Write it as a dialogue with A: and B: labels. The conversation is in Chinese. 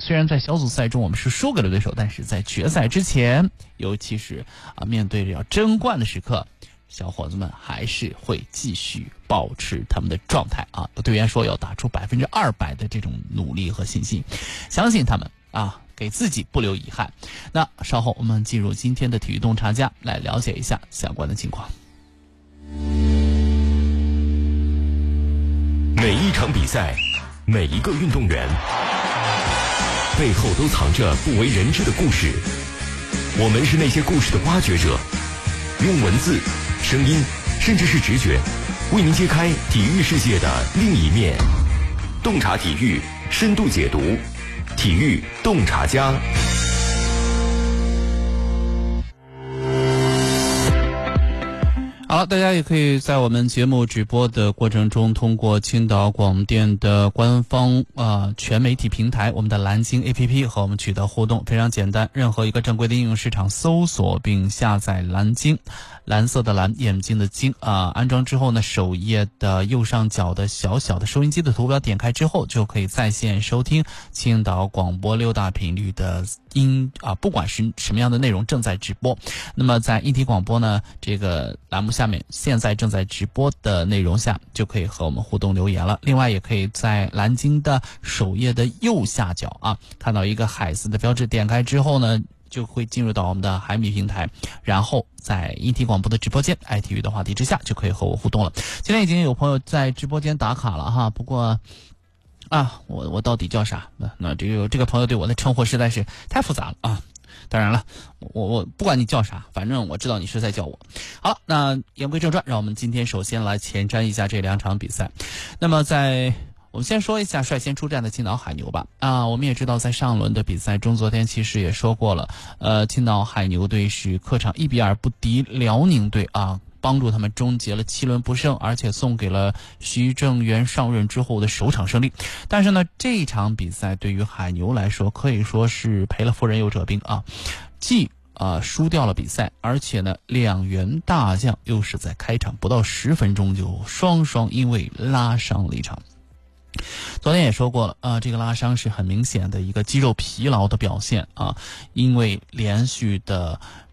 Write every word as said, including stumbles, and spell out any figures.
A: 虽然在小组赛中我们是输给了对手，但是在决赛之前，尤其是啊面对着要争冠的时刻，小伙子们还是会继续保持他们的状态啊。队员说要打出百分之二百的这种努力和信心，相信他们啊，给自己不留遗憾。那稍后我们进入今天的体育洞察家，来了解一下相关的情况。
B: 每一场比赛，每一个运动员背后都藏着不为人知的故事。我们是那些故事的挖掘者，用文字、声音，甚至是直觉，为您揭开体育世界的另一面。洞察体育，深度解读，体育洞察家。
A: 好了，大家也可以在我们节目直播的过程中，通过青岛广电的官方呃全媒体平台，我们的蓝鲸 A P P 和我们取得互动，非常简单，任何一个正规的应用市场搜索并下载蓝鲸，蓝色的蓝，眼睛的睛啊、呃，安装之后呢，首页的右上角的小小的收音机的图标点开之后，就可以在线收听青岛广播六大频率的音啊、呃，不管是什么样的内容正在直播。那么在一体广播呢，这个栏目下面现在正在直播的内容下，就可以和我们互动留言了。另外也可以在蓝鲸的首页的右下角啊，看到一个海字的标志，点开之后呢，就会进入到我们的海米平台，然后在一体广播的直播间爱体育的话题之下，就可以和我互动了。今天已经有朋友在直播间打卡了哈，不过啊，我我到底叫啥？那那这个这个朋友对我的称呼实在是太复杂了啊。当然了，我我不管你叫啥，反正我知道你是在叫我。好了，那言归正传，让我们今天首先来前瞻一下这两场比赛。那么在我们先说一下率先出战的青岛海牛吧。啊，我们也知道在上轮的比赛中，昨天其实也说过了，呃，青岛海牛队是客场一比二不敌辽宁队啊。帮助他们终结了七轮不胜，而且送给了徐正元上任之后的首场胜利。但是呢，这场比赛对于海牛来说可以说是赔了夫人又折兵啊，既啊、呃、输掉了比赛，而且呢两员大将又是在开场不到十分钟就双双因为拉伤离场。昨天也说过了啊、呃，这个拉伤是很明显的一个肌肉疲劳的表现啊，因为连续的